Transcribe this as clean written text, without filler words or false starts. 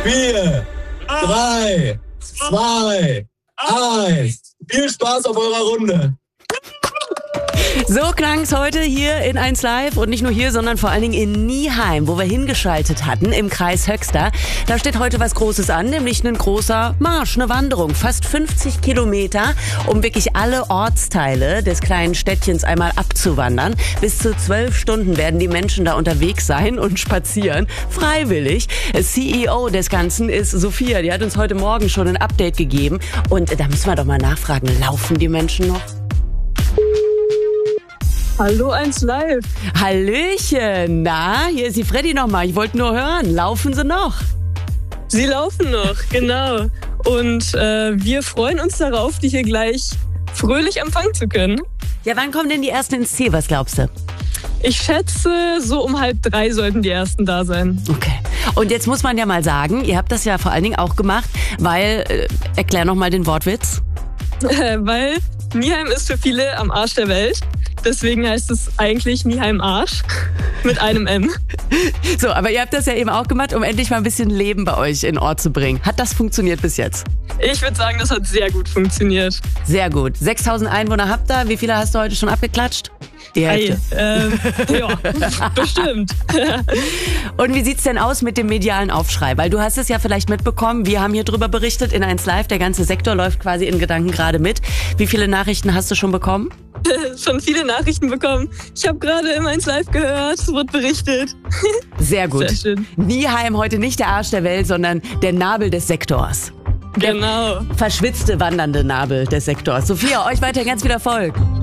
4, 3, 2, 1. Viel Spaß auf eurer Runde. So klang's heute hier in 1 Live und nicht nur hier, sondern vor allen Dingen in Nieheim, wo wir hingeschaltet hatten, im Kreis Höxter. Da steht heute was Großes an, nämlich ein großer Marsch, eine Wanderung, fast 50 Kilometer, um wirklich alle Ortsteile des kleinen Städtchens einmal abzuwandern. Bis zu 12 Stunden werden die Menschen da unterwegs sein und spazieren, freiwillig. CEO des Ganzen ist Sophia, die hat uns heute Morgen schon ein Update gegeben und da müssen wir doch mal nachfragen, laufen die Menschen noch? Hallo 1 Live. Hallöchen, na, hier ist die Freddy nochmal. Ich wollte nur hören, laufen sie noch? Sie laufen noch, genau. Und wir freuen uns darauf, die hier gleich fröhlich empfangen zu können. Ja, wann kommen denn die Ersten ins Ziel, was glaubst du? Ich schätze, so um 2:30 sollten die Ersten da sein. Okay. Und jetzt muss man ja mal sagen, ihr habt das ja vor allen Dingen auch gemacht, weil, erklär nochmal den Wortwitz. Weil Nieheim ist für viele am Arsch der Welt. Deswegen heißt es eigentlich Nieheim Arsch mit einem M. So, aber ihr habt das ja eben auch gemacht, um endlich mal ein bisschen Leben bei euch in den Ort zu bringen. Hat das funktioniert bis jetzt? Ich würde sagen, das hat sehr gut funktioniert. Sehr gut. 6.000 Einwohner habt ihr. Wie viele hast du heute schon abgeklatscht? Die Hälfte. Ja, bestimmt. Und wie sieht's denn aus mit dem medialen Aufschrei? Weil du hast es ja vielleicht mitbekommen, wir haben hier drüber berichtet in 1 Live, der ganze Sektor läuft quasi in Gedanken gerade mit. Wie viele Nachrichten hast du schon bekommen? Schon viele Nachrichten bekommen. Ich habe gerade im 1 Live gehört, es wird berichtet. Sehr gut. Sehr schön. Nieheim heute nicht der Arsch der Welt, sondern der Nabel des Sektors. Genau. Verschwitzte, wandernde Nabel des Sektors. Sophia, euch weiter ganz viel Erfolg.